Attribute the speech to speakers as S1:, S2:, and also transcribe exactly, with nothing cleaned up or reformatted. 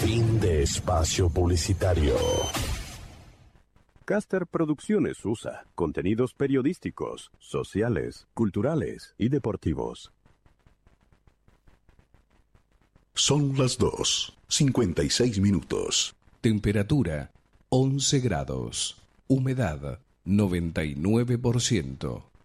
S1: Fin de espacio publicitario.
S2: Caster Producciones U S A. Contenidos periodísticos, sociales, culturales y deportivos.
S1: Son las dos, cincuenta y seis minutos.
S3: Temperatura once grados. Humedad noventa y nueve por ciento.